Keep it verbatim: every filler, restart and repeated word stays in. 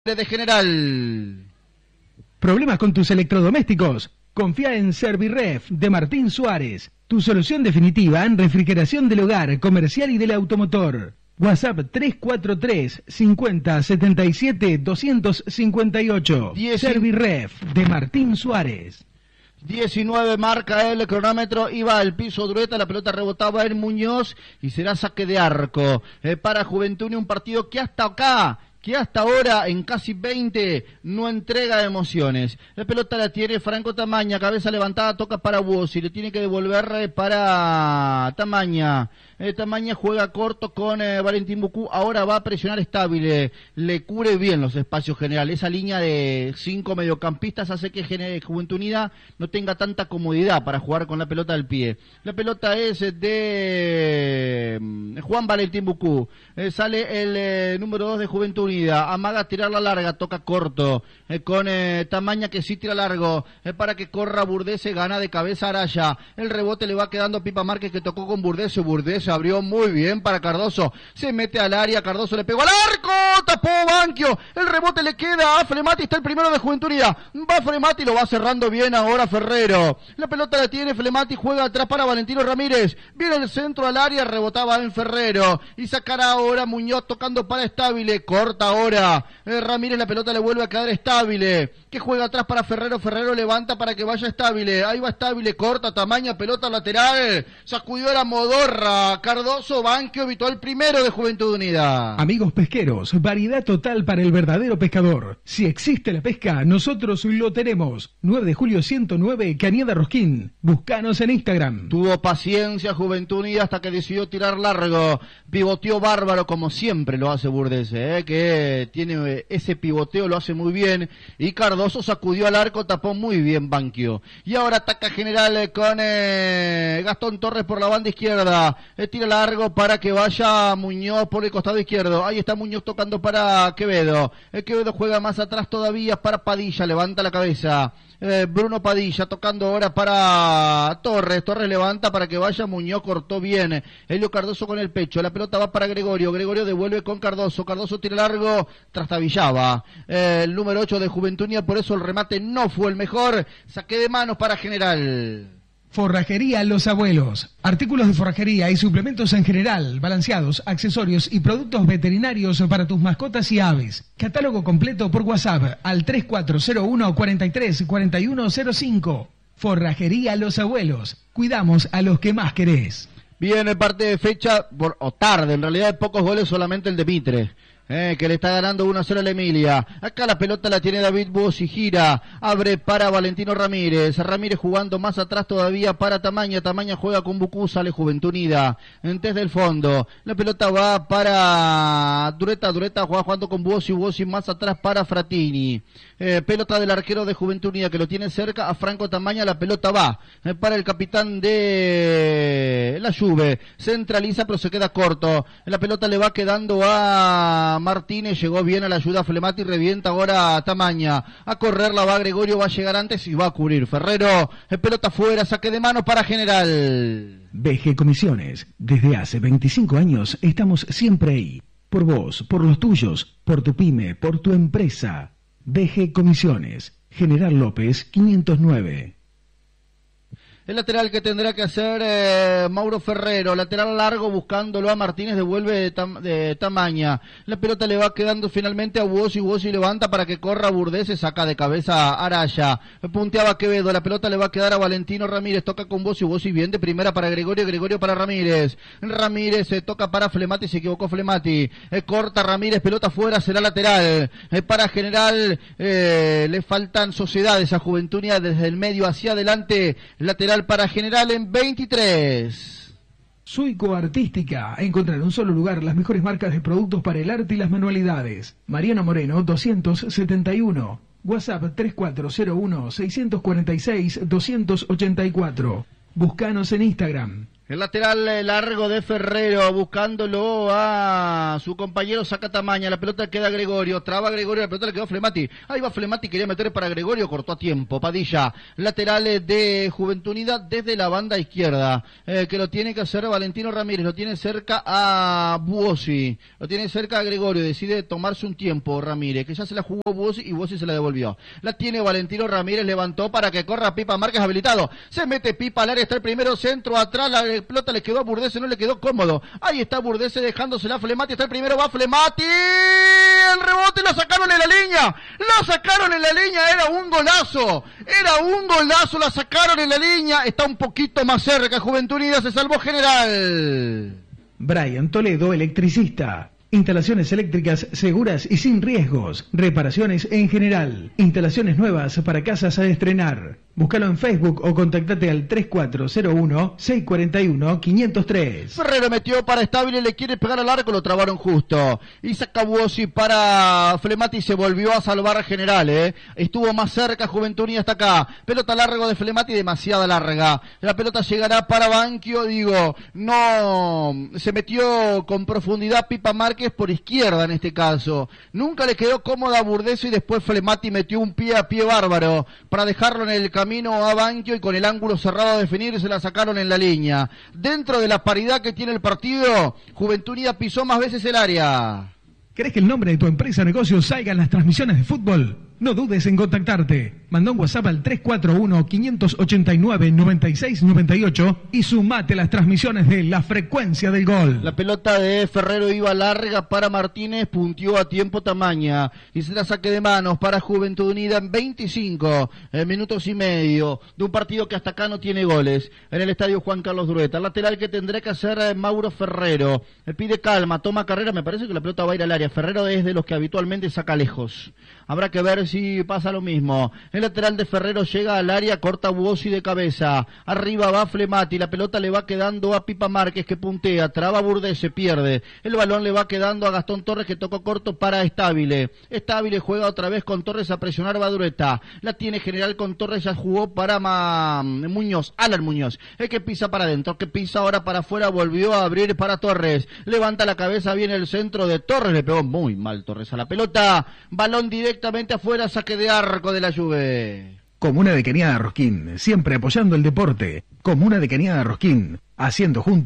de General. ¿Problemas con tus electrodomésticos? Confía en Servirref de Martín Suárez, tu solución definitiva en refrigeración del hogar, comercial y del automotor. WhatsApp tres cuatro tres, cincuenta, setenta y siete, doscientos cincuenta y ocho. Servirref de Martín Suárez. diecinueve marca el cronómetro, iba al piso Drueta, la pelota rebotaba en Muñoz y será saque de arco eh, para Juventud, un partido que hasta acá que hasta ahora en casi veinte no entrega emociones. La pelota la tiene Franco Tamaña, cabeza levantada, toca para Buosi, le tiene que devolver para Tamaña. Eh, Tamaña juega corto con eh, Valentín Bucú, ahora va a presionar Estable, le cubre bien los espacios generales. Esa línea de cinco mediocampistas hace que Juventud Unida no tenga tanta comodidad para jugar con la pelota al pie. La pelota es de Juan Valentín Bucú, eh, sale el eh, número dos de Juventud Unida, amaga tirar la larga, toca corto, eh, con eh, Tamaña que sí tira largo, eh, para que corra Burdese, gana de cabeza Araya, el rebote le va quedando a Pipa Márquez que tocó con Burdese, Burdese abrió muy bien para Cardoso, se mete al área, Cardoso le pegó al arco, tapó Banquio, el rebote le queda a Flemati, está el primero de Juventud Unida, va Flemati, lo va cerrando bien ahora Ferrero, la pelota la tiene Flemati, juega atrás para Valentino Ramírez, viene el centro al área, rebotaba en Ferrero, y sacará ahora Muñoz tocando para Estable, corta ahora, eh, Ramírez, la pelota le vuelve a quedar Estable, que juega atrás para Ferrero, Ferrero levanta para que vaya Estable, ahí va Estable, corta, Tamaña, pelota lateral, sacudió la modorra, Cardoso, Banquio, evitó el primero de Juventud Unida. Amigos pesqueros, variedad total para el verdadero pescador. Si existe la pesca, nosotros lo tenemos. nueve de julio ciento nueve, Cañada Rosquín. Búscanos en Instagram. Tuvo paciencia Juventud Unida hasta que decidió tirar largo, pivoteó bárbaro como siempre lo hace Burdese, eh, que tiene ese pivoteo, lo hace muy bien, y Cardoso sacudió al arco, tapó muy bien Banquio, y ahora ataca General con eh, Gastón Torres por la banda izquierda, eh, tira largo para que vaya Muñoz por el costado izquierdo, ahí está Muñoz tocando para Quevedo, el Quevedo juega más atrás todavía para Padilla, levanta la cabeza, eh, Bruno Padilla tocando ahora para Torres, Torres levanta para que vaya Muñoz, cortó bien, Helio Cardoso con el pecho, la pelota va para Gregorio, Gregorio devuelve con Cardoso, Cardoso tira largo, trastabillaba eh, el número ocho de Juventud Unida, por eso el remate no fue el mejor, saque de manos para General. Forrajería Los Abuelos. Artículos de forrajería y suplementos en general, balanceados, accesorios y productos veterinarios para tus mascotas y aves. Catálogo completo por WhatsApp al tres cuatro cero uno, cuarenta y tres, cuarenta y uno cero cinco. Forrajería Los Abuelos. Cuidamos a los que más querés. Viene parte de fecha, por, o tarde, en realidad de pocos goles, solamente el de Mitre. Eh, que le está ganando uno a cero a la Emilia. Acá la pelota la tiene David Buosi, gira, abre para Valentino Ramírez. Ramírez jugando más atrás todavía para Tamaña. Tamaña juega con Bucú, sale Juventud Unida. Desde el fondo. La pelota va para Dureta. Dureta juega jugando con Buosi. Buosi más atrás para Fratini. Eh, pelota del arquero de Juventud Unida que lo tiene cerca a Franco Tamaña. La pelota va eh, para el capitán de la Juve. Centraliza pero se queda corto. La pelota le va quedando a Martínez, llegó bien a la ayuda Flemati, revienta ahora a Tamaña, a correrla va Gregorio, va a llegar antes y va a cubrir Ferrero, pelota fuera, saque de mano para General. B G Comisiones, desde hace veinticinco años estamos siempre ahí, por vos, por los tuyos, por tu pyme, por tu empresa. B G Comisiones, General López quinientos nueve. El lateral que tendrá que hacer eh, Mauro Ferrero, lateral largo buscándolo a Martínez, devuelve de, tam de Tamaña, la pelota le va quedando finalmente a Buosi, Buosi levanta para que corra Burdese, saca de cabeza a Araya, punteaba Quevedo, la pelota le va a quedar a Valentino Ramírez, toca con Buosi, Buosi bien de primera para Gregorio, Gregorio para Ramírez, Ramírez se eh, toca para Flemati, se equivocó Flemati, eh, corta Ramírez, pelota fuera, será lateral, eh, para General, eh, le faltan sociedades a Juventud Unida desde el medio hacia adelante, lateral para General en veintitrés. Suico Artística. Encontrar en un solo lugar las mejores marcas de productos para el arte y las manualidades. Mariano Moreno doscientos setenta y uno. WhatsApp tres cuatro cero uno, seis cuatro seis, dos ocho cuatro. Búscanos en Instagram. El lateral eh, largo de Ferrero, buscándolo a su compañero Sacatamaña. La pelota queda a Gregorio, traba a Gregorio, la pelota le quedó a Flemati. Ahí va Flemati, quería meter para Gregorio, cortó a tiempo. Padilla, lateral eh, de Juventud Unida desde la banda izquierda, eh, que lo tiene que hacer Valentino Ramírez, lo tiene cerca a Buosi, lo tiene cerca a Gregorio, decide tomarse un tiempo Ramírez, que ya se la jugó Buosi y Buosi se la devolvió. La tiene Valentino Ramírez, levantó para que corra Pipa Márquez habilitado. Se mete Pipa al área, está el primero centro, atrás la pelota le quedó a Burdese, no le quedó cómodo. Ahí está Burdese dejándosela a Flemati, está el primero, va Flemati, el rebote, lo sacaron en la línea, lo sacaron en la línea, era un golazo, era un golazo, la sacaron en la línea, está un poquito más cerca, Juventud Unida se salvó general. Brian Toledo, electricista. Instalaciones eléctricas seguras y sin riesgos. Reparaciones en general. Instalaciones nuevas para casas a estrenar. Búscalo en Facebook o contactate al tres cuatro cero uno, seis cuatro uno, cinco cero tres. Ferrero metió para Estable, le quiere pegar al arco, lo trabaron justo. Y saca Buosi para Flemati, se volvió a salvar a General, ¿eh? Estuvo más cerca Juventud Unida hasta acá. Pelota larga de Flemati, demasiada larga. La pelota llegará para Banquio, digo, no, se metió con profundidad Pipa Márquez por izquierda en este caso. Nunca le quedó cómoda a Burdeso y después Flemati metió un pie a pie bárbaro para dejarlo en el camino a Banquio y con el ángulo cerrado a definir se la sacaron en la línea. Dentro de la paridad que tiene el partido, Juventud Unida pisó más veces el área. ¿Querés que el nombre de tu empresa o negocio salga en las transmisiones de fútbol? No dudes en contactarte. Manda un WhatsApp al tres cuatro uno, cinco ocho nueve, nueve seis nueve ocho y sumate a las transmisiones de La Frecuencia del Gol. La pelota de Ferrero iba larga para Martínez, puntió a tiempo Tamaña y será saque de manos para Juventud Unida en veinticinco eh, minutos y medio de un partido que hasta acá no tiene goles en el estadio Juan Carlos Durueta. Lateral que tendrá que hacer eh, Mauro Ferrero. Le pide calma, toma carrera, me parece que la pelota va a ir al área. Ferrero es de los que habitualmente saca lejos. Habrá que ver si pasa lo mismo. El lateral de Ferrero llega al área, corta Buosi de cabeza. Arriba va Flemati, la pelota le va quedando a Pipa Márquez que puntea, traba Burdés, se pierde. El balón le va quedando a Gastón Torres que tocó corto para Estable. Estable juega otra vez con Torres a presionar Badureta. La tiene General con Torres, ya jugó para Ma... Muñoz, Alan Muñoz. El que pisa para adentro, que pisa ahora para afuera, volvió a abrir para Torres. Levanta la cabeza, viene el centro de Torres, le pegó muy mal Torres a la pelota. Balón directamente afuera, saque de arco de la Juve. Comuna de Cañada Rosquín, siempre apoyando el deporte. Comuna de Cañada Rosquín, haciendo juntos